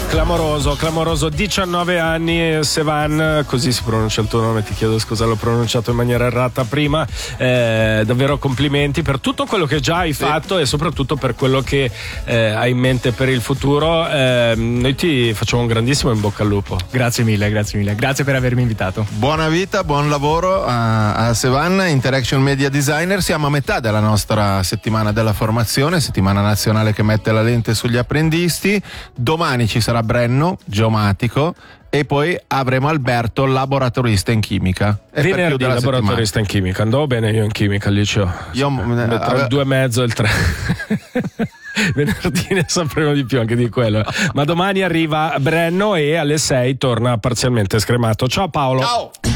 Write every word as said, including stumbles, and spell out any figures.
Clamoroso, clamoroso, diciannove anni, Sevan, così si pronuncia il tuo nome, ti chiedo scusa, l'ho pronunciato in maniera errata prima, eh, davvero complimenti per tutto quello che già hai sì. fatto e soprattutto per quello che eh, hai in mente per il futuro. Eh, noi ti facciamo un grandissimo in bocca al lupo. Grazie mille, grazie mille, grazie per avermi invitato. Buona vita, buon lavoro a, a Sevan, Interaction Media Designer. Siamo a metà della nostra settimana della formazione, settimana nazionale che mette la lente sugli apprendisti. Domani ci sarà Brenno, geomatico, e poi avremo Alberto, laboratorista in chimica. E venerdì laboratorista settimana. in chimica, andavo bene io in chimica al liceo. Io tra ave... il due e mezzo e il tre. Venerdì ne sapremo di più anche di quello. Ma domani arriva Brenno e alle sei torna parzialmente scremato. Ciao Paolo. Ciao.